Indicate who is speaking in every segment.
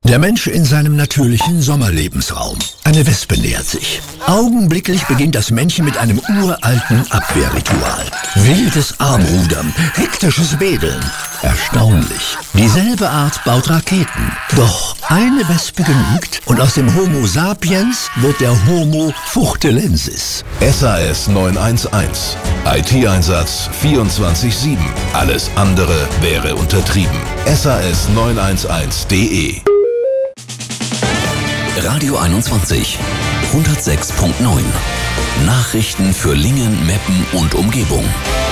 Speaker 1: Der Mensch in seinem natürlichen Sommerlebensraum. Eine Wespe nähert sich. Augenblicklich beginnt das Männchen mit einem uralten Abwehrritual. Wildes Armrudern, hektisches Wedeln. Erstaunlich. Dieselbe Art baut Raketen. Doch eine Wespe genügt und aus dem Homo sapiens wird der Homo fuchtelensis.
Speaker 2: SAS 911. IT-Einsatz 24/7. Alles andere wäre untertrieben. SAS911.de.
Speaker 3: Radio 21 106.9. Nachrichten für Lingen, Meppen und Umgebung.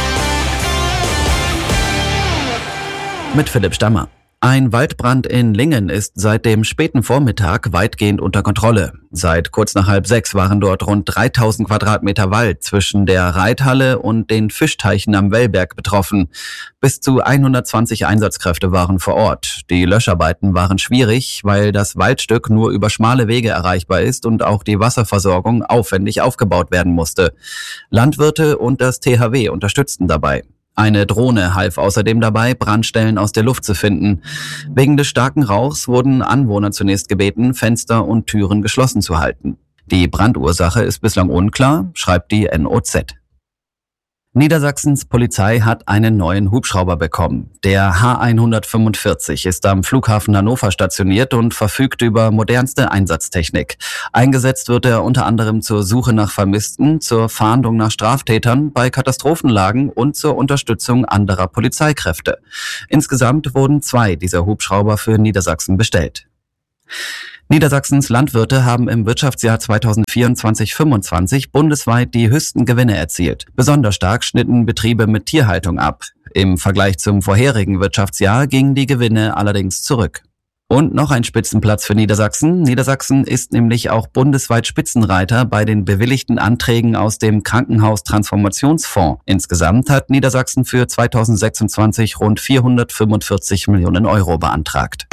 Speaker 4: Mit Philipp Stammer. Ein Waldbrand in Lingen ist seit dem späten Vormittag weitgehend unter Kontrolle. Seit kurz nach 5:30 waren dort rund 3000 Quadratmeter Wald zwischen der Reithalle und den Fischteichen am Wellberg betroffen. Bis zu 120 Einsatzkräfte waren vor Ort. Die Löscharbeiten waren schwierig, weil das Waldstück nur über schmale Wege erreichbar ist und auch die Wasserversorgung aufwendig aufgebaut werden musste. Landwirte und das THW unterstützten dabei. Eine Drohne half außerdem dabei, Brandstellen aus der Luft zu finden. Wegen des starken Rauchs wurden Anwohner zunächst gebeten, Fenster und Türen geschlossen zu halten. Die Brandursache ist bislang unklar, schreibt die NOZ. Niedersachsens Polizei hat einen neuen Hubschrauber bekommen. Der H145 ist am Flughafen Hannover stationiert und verfügt über modernste Einsatztechnik. Eingesetzt wird er unter anderem zur Suche nach Vermissten, zur Fahndung nach Straftätern, bei Katastrophenlagen und zur Unterstützung anderer Polizeikräfte. Insgesamt wurden 2 dieser Hubschrauber für Niedersachsen bestellt. Niedersachsens Landwirte haben im Wirtschaftsjahr 2024/25 bundesweit die höchsten Gewinne erzielt. Besonders stark schnitten Betriebe mit Tierhaltung ab. Im Vergleich zum vorherigen Wirtschaftsjahr gingen die Gewinne allerdings zurück. Und noch ein Spitzenplatz für Niedersachsen. Niedersachsen ist nämlich auch bundesweit Spitzenreiter bei den bewilligten Anträgen aus dem Krankenhaustransformationsfonds. Insgesamt hat Niedersachsen für 2026 rund 445 Millionen Euro beantragt.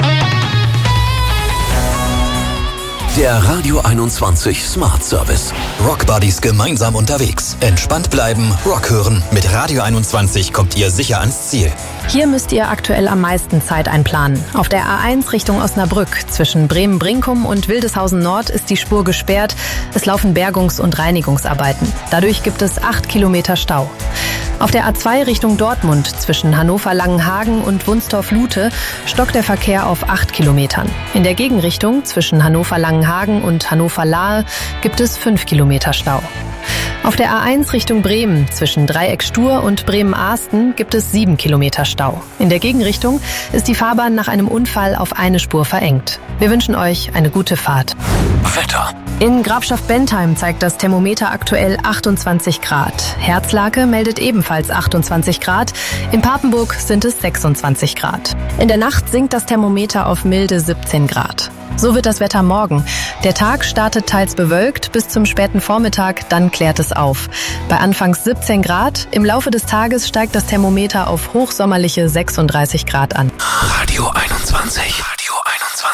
Speaker 3: Der Radio 21 Smart Service.
Speaker 5: Rock Buddies gemeinsam unterwegs. Entspannt bleiben, Rock hören. Mit Radio 21 kommt ihr sicher ans Ziel.
Speaker 6: Hier müsst ihr aktuell am meisten Zeit einplanen. Auf der A1 Richtung Osnabrück zwischen Bremen-Brinkum und Wildeshausen Nord ist die Spur gesperrt. Es laufen Bergungs- und Reinigungsarbeiten. Dadurch gibt es 8 Kilometer Stau. Auf der A2 Richtung Dortmund zwischen Hannover-Langenhagen und Wunstorf-Lute stockt der Verkehr auf 8 Kilometern. In der Gegenrichtung zwischen Hannover-Langenhagen und Hannover-Lahe gibt es 5 Kilometer Stau. Auf der A1 Richtung Bremen zwischen Dreieck-Stur und Bremen-Ahsten gibt es 7 Kilometer Stau. In der Gegenrichtung ist die Fahrbahn nach einem Unfall auf eine Spur verengt. Wir wünschen euch eine gute Fahrt.
Speaker 3: Wetter.
Speaker 6: In Grafschaft Bentheim zeigt das Thermometer aktuell 28 Grad. Herzlake meldet ebenfalls 28 Grad. In Papenburg sind es 26 Grad. In der Nacht sinkt das Thermometer auf milde 17 Grad. So wird das Wetter morgen. Der Tag startet teils bewölkt bis zum späten Vormittag, dann klärt es auf. Bei anfangs 17 Grad, im Laufe des Tages steigt das Thermometer auf hochsommerliche 36 Grad an.
Speaker 3: Radio 21.